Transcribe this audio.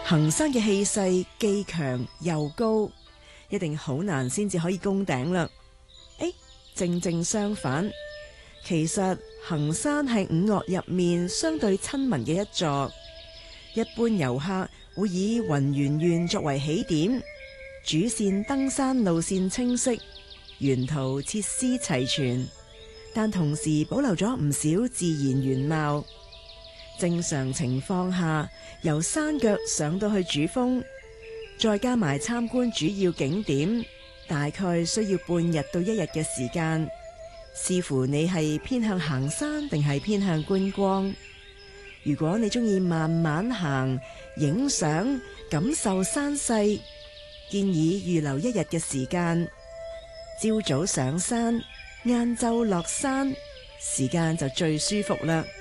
行山嘅氣勢既強又高，一定好難先至可以攻頂啦。正正相反，其實行山係五岳入面相對親民嘅一座。一般遊客會以雲源縣作為起點，主線登山路線清晰，沿途設施齊全，但同時保留咗唔少自然原貌。正常情況下，由山腳上到去主峰，再加埋參觀主要景點，大概需要半日到一日嘅時間，視乎你係偏向行山定係偏向觀光。如果你中意慢慢行、影相、感受山勢，建議預留一日嘅時間，朝早上山，晏晝落山，時間就最舒服啦。